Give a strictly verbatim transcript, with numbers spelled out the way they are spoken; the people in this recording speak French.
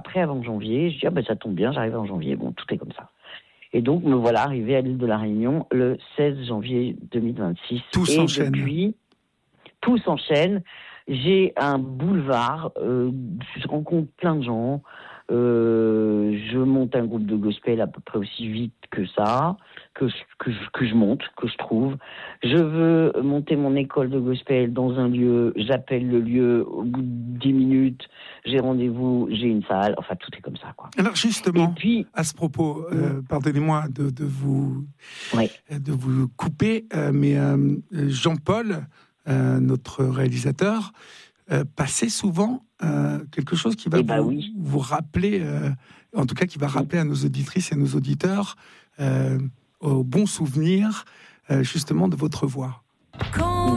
rentrer avant janvier. Je dis, ah ben ça tombe bien, j'arrive en janvier. Bon, tout est comme ça. Et donc, me voilà arrivé à l'île de la Réunion le seize janvier deux mille vingt-six. Tout et s'enchaîne. Depuis, tout s'enchaîne. J'ai un boulevard, euh, je rencontre plein de gens. Euh, je monte un groupe de gospel à peu près aussi vite que ça, que je, que je, que je monte, que je trouve. Je veux monter mon école de gospel dans un lieu, j'appelle le lieu, au bout de dix minutes, j'ai rendez-vous, j'ai une salle, enfin tout est comme ça, quoi. Alors justement, Et puis, à ce propos, euh, pardonnez-moi de, de, vous, ouais. de vous couper, euh, mais euh, Jean-Paul, euh, notre réalisateur, euh, passait souvent euh, quelque chose qui va Eh vous, ben oui. vous rappeler, euh, en tout cas qui va rappeler à nos auditrices et nos auditeurs euh, au bon souvenir euh, justement de votre voix. Quand